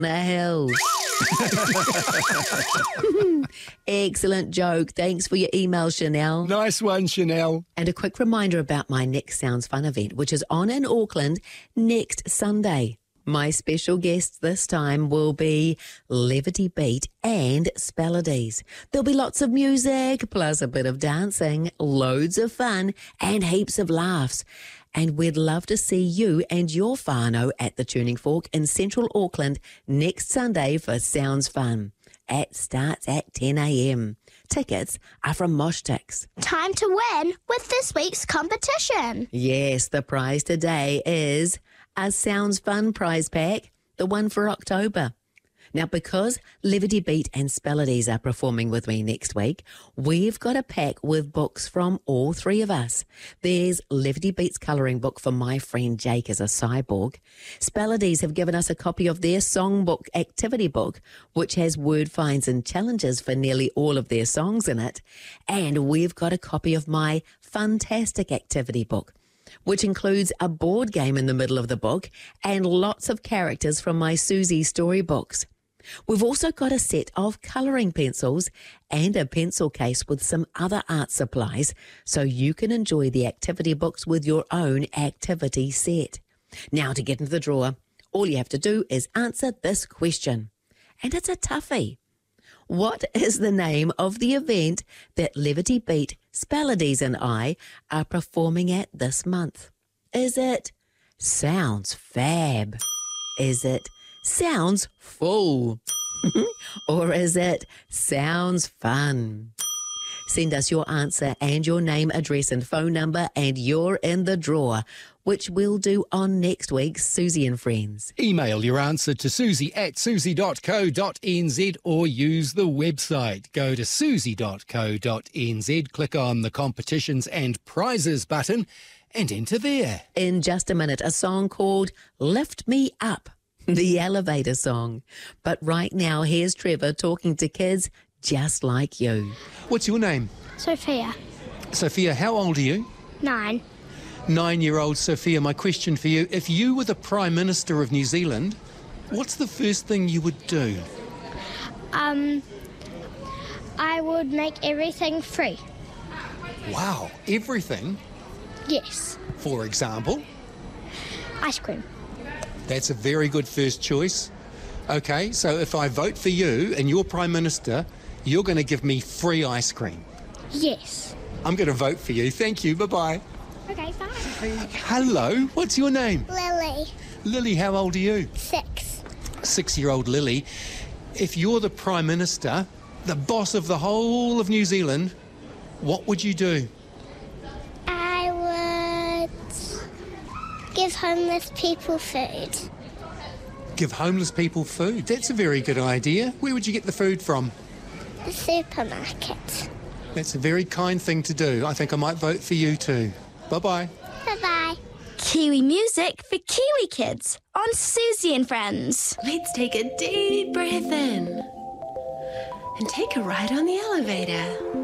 the hill. Excellent joke. Thanks for your email, Chanel. Nice one, Chanel. And a quick reminder about my next Sounds Fun event, which is on in Auckland next Sunday. My special guests this time will be Levity Beat and Spelodies. There'll be lots of music, plus a bit of dancing, loads of fun, and heaps of laughs. And we'd love to see you and your whānau at the Tuning Fork in central Auckland next Sunday for Sounds Fun. It starts at 10 a.m. Tickets are from Moshtix. Time to win with this week's competition. Yes, the prize today is a Sounds Fun prize pack, the one for October. Now, because Levity Beat and Spelodies are performing with me next week, we've got a pack with books from all three of us. There's Levity Beat's colouring book for my friend Jake as a cyborg. Spelodies have given us a copy of their songbook activity book, which has word finds and challenges for nearly all of their songs in it. And we've got a copy of my Fantastic activity book, which includes a board game in the middle of the book and lots of characters from my Susie storybooks. We've also got a set of colouring pencils and a pencil case with some other art supplies, so you can enjoy the activity books with your own activity set. Now, to get into the draw, all you have to do is answer this question. And it's a toughie. What is the name of the event that Levity Beat, Spelodies and I are performing at this month? Is it Sounds Fab? Is it Sounds Full? Or is it Sounds Fun? Send us your answer and your name, address and phone number, and you're in the draw, which we'll do on next week's Susie and Friends. Email your answer to susie@susie.co.nz or use the website. Go to susie.co.nz, click on the competitions and prizes button and enter there. In just a minute, a song called Lift Me Up, the elevator song. But right now, here's Trevor talking to kids just like you. What's your name? Sophia, Sophia, how old are you? 9. 9-year-old Sophia, my question for you, if you were the Prime Minister of New Zealand, what's the first thing you would do? I would make everything free. Wow, everything? Yes. For example? Ice cream. That's a very good first choice. Okay, so if I vote for you and you're Prime Minister, you're going to give me free ice cream. Yes. I'm going to vote for you. Thank you. Bye-bye. Okay, bye. Hello, what's your name? Lily, Lily, how old are you? 6. 6-year-old Lily. If you're the Prime Minister, the boss of the whole of New Zealand, what would you do? I would give homeless people food. Give homeless people food? That's a very good idea. Where would you get the food from? The supermarket. That's a very kind thing to do. I think I might vote for you too. Bye-bye. Bye-bye. Kiwi music for Kiwi kids on Susie and Friends. Let's take a deep breath in and take a ride on the elevator.